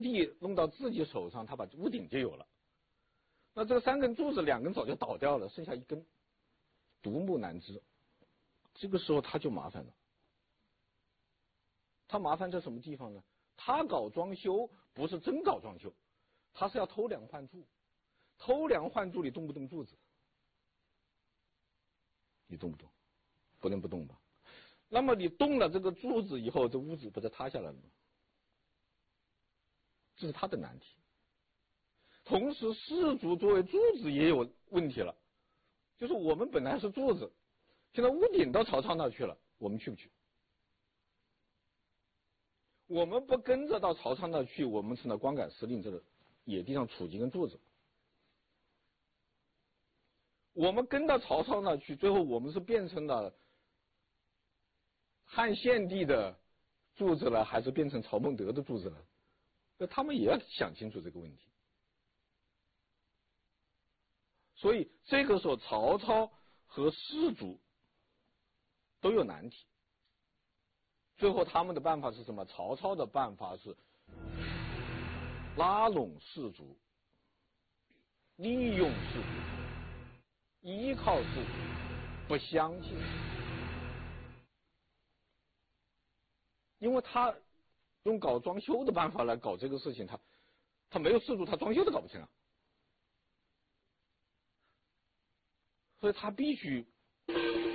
地弄到自己手上，他把屋顶就有了。那这3根柱子2根早就倒掉了，剩下1根，独木难支。这个时候他就麻烦了。他麻烦在什么地方呢？他搞装修不是真搞装修，他是要偷梁换柱。偷梁换柱，你动不动柱子？你动不动？不能不动吧？那么你动了这个柱子以后，这屋子不就塌下来了吗？这是他的难题。同时，氏族作为柱子也有问题了，就是我们本来是柱子，现在屋顶到曹操那去了，我们去不去？我们不跟着到曹操那去，我们成了光杆司令这个野地上杵几根柱子。我们跟到曹操那去，最后我们是变成了汉献帝的柱子了，还是变成曹孟德的柱子了？那他们也要想清楚这个问题。所以这个时候，曹操和士族都有难题。最后他们的办法是什么？曹操的办法是拉拢士族，利用士族，依靠士族，不相信士族。因为他用搞装修的办法来搞这个事情，他没有士族，他装修都搞不成啊。所以他必须